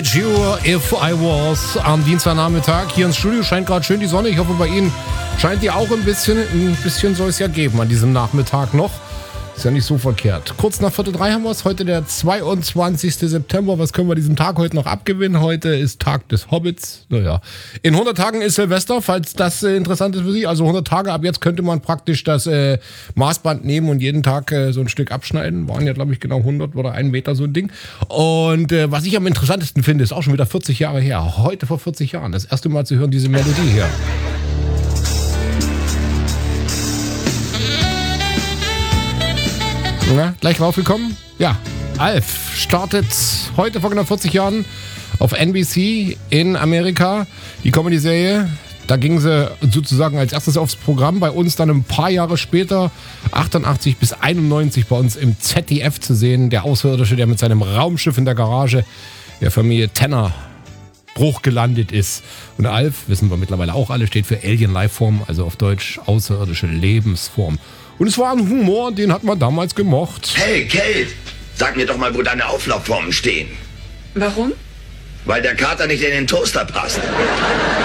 Told You If I Was am Dienstagnachmittag. Hier ins Studio scheint gerade schön die Sonne. Ich hoffe, bei Ihnen scheint die auch ein bisschen. Ein bisschen soll es ja geben an diesem Nachmittag noch. Ist ja nicht so verkehrt. Kurz nach 2:45 haben wir es. Heute der 22. September. Was können wir diesem Tag heute noch abgewinnen? Heute ist Tag des Hobbits. Naja. In 100 Tagen ist Silvester, falls das interessant ist für Sie. Also 100 Tage, ab jetzt könnte man praktisch das Maßband nehmen und jeden Tag so ein Stück abschneiden. Waren ja, glaube ich, genau 100 oder 1 Meter so ein Ding. Und was ich am interessantesten finde, ist auch schon wieder 40 Jahre her. Heute vor 40 Jahren. Das erste Mal zu hören, diese Melodie hier. Na, gleich raufgekommen? Ja, Alf startet heute vor genau 40 Jahren auf NBC in Amerika. Die Comedy-Serie, da ging sie sozusagen als erstes aufs Programm. Bei uns dann ein paar Jahre später, 88 bis 91 bei uns im ZDF zu sehen. Der Außerirdische, der mit seinem Raumschiff in der Garage der Familie Tanner Bruch gelandet ist. Und Alf, wissen wir mittlerweile auch alle, steht für Alien Lifeform, also auf Deutsch außerirdische Lebensform. Und es war ein Humor, den hat man damals gemocht. Hey, Kate, sag mir doch mal, wo deine Auflaufformen stehen. Warum? Weil der Kater nicht in den Toaster passt.